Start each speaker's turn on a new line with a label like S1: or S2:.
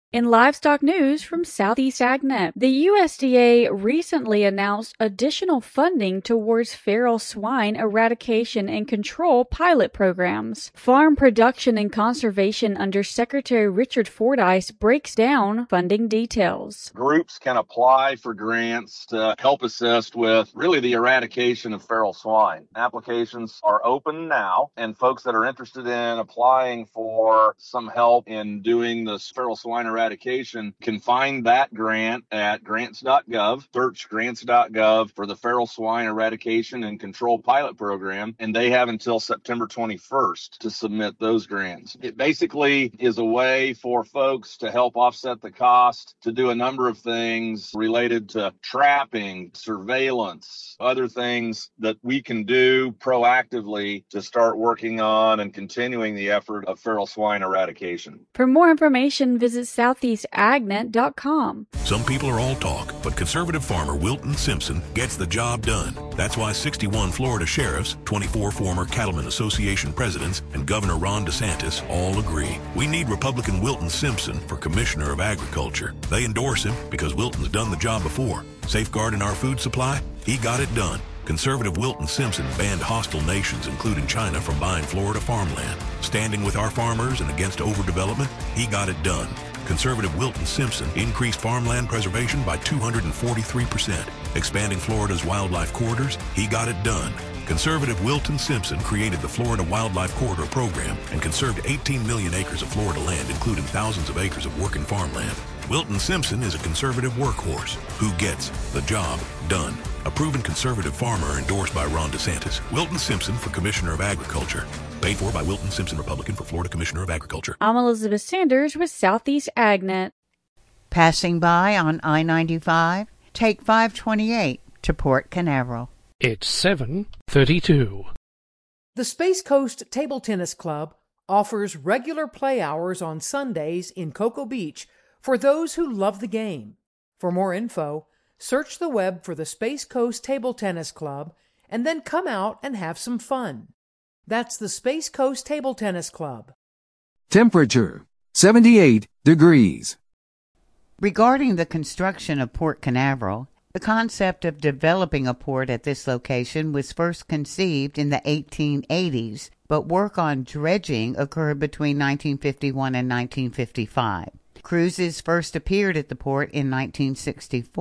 S1: In livestock news from Southeast AgNet, the USDA recently announced additional funding towards feral swine eradication and control pilot programs. Farm Production and Conservation Under Secretary Richard Fordyce breaks down funding details.
S2: Groups can apply for grants to help assist with really the eradication of feral swine. Applications are open now, and folks that are interested in applying for some help in doing this feral swine eradication can find that grant at grants.gov. Search grants.gov for the feral swine eradication and control pilot program, and they have until September 21st to submit those grants. It basically is a way for folks to help offset the cost to do a number of things related to trapping, surveillance, other things that we can do proactively to start working on and continuing the effort of feral swine eradication.
S1: For more information, visit southeastagnet.com.
S3: Some people are all talk, but conservative farmer Wilton Simpson gets the job done. That's why 61 Florida sheriffs, 24 former Cattlemen Association presidents, and Governor Ron DeSantis all agree. We need Republican Wilton Simpson for Commissioner of Agriculture. They endorse him because Wilton's done the job before. Safeguarding our food supply? He got it done. Conservative Wilton Simpson banned hostile nations, including China, from buying Florida farmland. Standing with our farmers and against overdevelopment? He got it done. Conservative Wilton Simpson increased farmland preservation by 243%. Expanding Florida's wildlife corridors? He got it done. Conservative Wilton Simpson created the Florida Wildlife Corridor Program and conserved 18 million acres of Florida land, including thousands of acres of working farmland. Wilton Simpson is a conservative workhorse who gets the job done. A proven conservative farmer endorsed by Ron DeSantis. Wilton Simpson for Commissioner of Agriculture. Paid for by Wilton Simpson, Republican, for Florida Commissioner of Agriculture.
S1: I'm Elizabeth Sanders with Southeast AgNet.
S4: Passing by on I-95, take 528 to Port Canaveral.
S5: It's 7:32.
S6: The Space Coast Table Tennis Club offers regular play hours on Sundays in Cocoa Beach for those who love the game. For more info, search the web for the Space Coast Table Tennis Club and then come out and have some fun. That's the Space Coast Table Tennis Club.
S7: Temperature, 78 degrees.
S4: Regarding the construction of Port Canaveral, the concept of developing a port at this location was first conceived in the 1880s, but work on dredging occurred between 1951 and 1955. Cruises first appeared at the port in 1964.